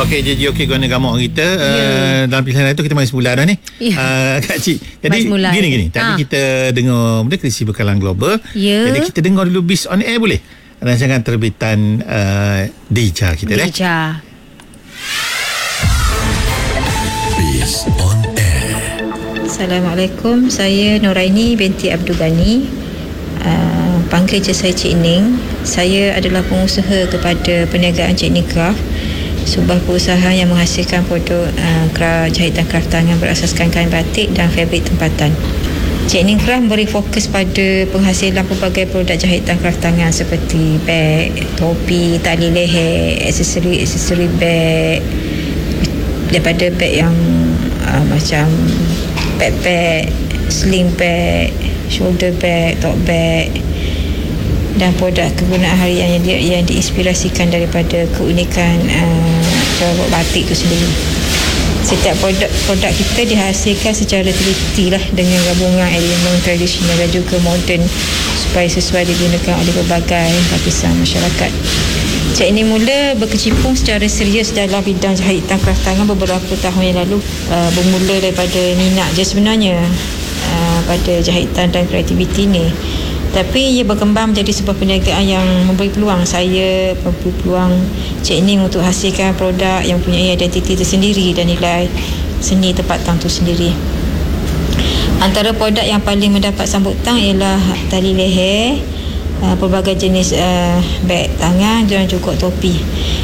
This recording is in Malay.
Okey, jadi guna gamuk kita dalam pilihan itu kita mari semula dah ni. Kak Cik. Jadi gini. Tadi kita dengar benda krisis bekalan global. Jadi kita dengar dulu Biz on Air boleh? Rancangan terbitan Dija kita Dija. Biz on Air. Assalamualaikum, saya Noraini binti Abdul Ghani. Panggil je saya Cik Ning. Saya adalah pengusaha kepada perniagaan Cik Ning Craft, sebuah perusahaan yang menghasilkan produk jahitan kraft tangan berasaskan kain batik dan fabrik tempatan. Cik Ning Craft memberi fokus pada penghasilan pelbagai produk jahitan kraft tangan seperti beg, topi, tali leher, aksesori beg, daripada beg yang macam backpack, sling bag, shoulder bag, tote bag, dan produk kegunaan harian yang diinspirasikan daripada keunikan robot batik itu sendiri. Setiap produk kita dihasilkan secara teliti lah, dengan gabungan elemen tradisional dan juga moden supaya sesuai digunakan oleh berbagai lapisan masyarakat. Cik ini mula berkecimpung secara serius dalam bidang jahitan kraft tangan beberapa tahun yang lalu. Bermula daripada minat je sebenarnya pada jahitan dan kreativiti ni. Tapi ia berkembang menjadi sebuah perniagaan yang memberi peluang saya, memberi peluang Cik Ning untuk hasilkan produk yang mempunyai identiti tersendiri dan nilai seni tempatan itu sendiri. Antara produk yang paling mendapat sambutan ialah tali leher, pelbagai jenis beg tangan dan juga topi.